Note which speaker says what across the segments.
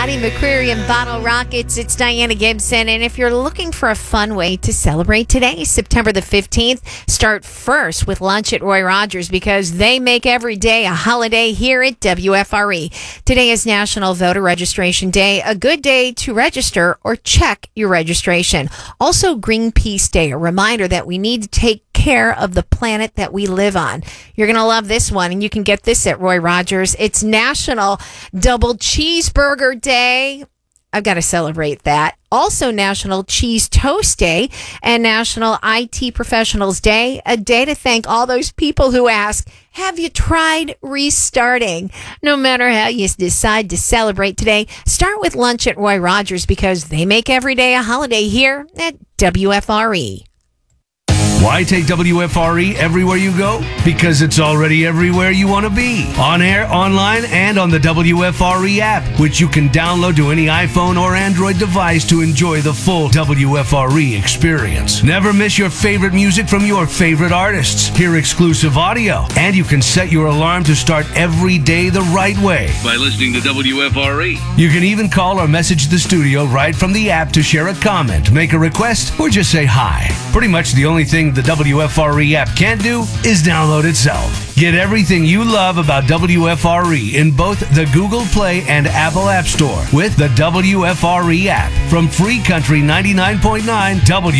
Speaker 1: Addie McCreary and Bottle Rockets, it's Diana Gibson. And if you're looking for a fun way to celebrate today, September the 15th, start first with lunch at Roy Rogers because they make every day a holiday here at WFRE. Today is National Voter Registration Day, a good day to register or check your registration. Also, Greenpeace Day, a reminder that we need to take care of the planet that we live on. You're going to love this one, and you can get this at Roy Rogers. It's National Double Cheeseburger Day. I've got to celebrate that. Also, National Cheese Toast Day and National IT Professionals Day, a day to thank all those people who ask, have you tried restarting? No matter how you decide to celebrate today, start with lunch at Roy Rogers because they make every day a holiday here at WFRE.
Speaker 2: Why take WFRE everywhere you go? Because it's already everywhere you want to be. On air, online, and on the WFRE app, which you can download to any iPhone or Android device to enjoy the full WFRE experience. Never miss your favorite music from your favorite artists. Hear exclusive audio. And you can set your alarm to start every day the right way
Speaker 3: by listening to WFRE.
Speaker 2: You can even call or message the studio right from the app to share a comment, make a request, or just say hi. Pretty much the only thing the WFRE app can't do is download itself. Get everything you love about WFRE in both the Google Play and Apple App Store with the WFRE app from Free Country 99.9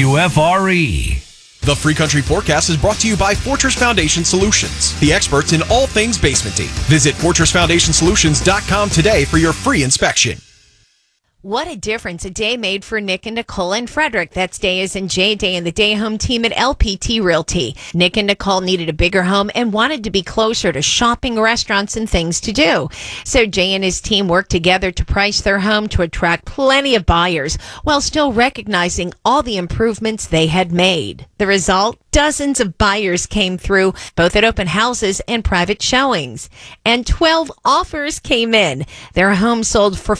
Speaker 2: WFRE.
Speaker 4: The Free Country Forecast is brought to you by Fortress Foundation Solutions, the experts in all things basementing. Visit FortressFoundationSolutions.com today for your free inspection.
Speaker 1: What a difference a day made for Nick and Nicole and Frederick. That's Day as in J Day and the Day Home team at LPT Realty. Nick and Nicole needed a bigger home and wanted to be closer to shopping, restaurants, and things to do. So Jay and his team worked together to price their home to attract plenty of buyers while still recognizing all the improvements they had made. The result? Dozens of buyers came through, both at open houses and private showings. And 12 offers came in. Their home sold for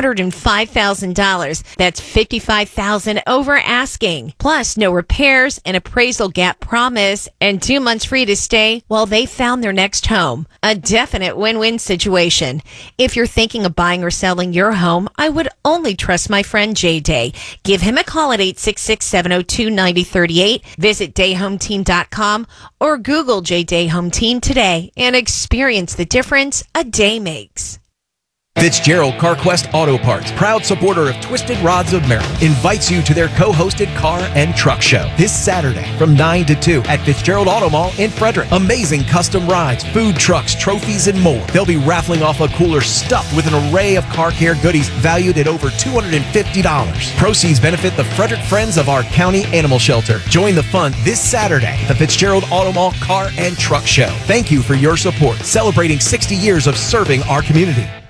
Speaker 1: $505,000. That's $55,000 over asking. Plus, no repairs, an appraisal gap promise, and 2 months free to stay while they found their next home. A definite win-win situation. If you're thinking of buying or selling your home, I would only trust my friend Jay Day. Give him a call at 866-702-9038. Visit DayHomeTeam.com or Google J Day Home Team today and experience the difference a day makes.
Speaker 4: Fitzgerald CarQuest Auto Parts, proud supporter of Twisted Rods of Maryland, invites you to their co-hosted car and truck show this Saturday from 9 to 2 at Fitzgerald Auto Mall in Frederick. Amazing custom rides, food trucks, trophies, and more. They'll be raffling off a cooler stuffed with an array of car care goodies valued at over $250. Proceeds benefit the Frederick Friends of our county animal shelter. Join the fun this Saturday at the Fitzgerald Auto Mall Car and Truck Show. Thank you for your support, celebrating 60 years of serving our community.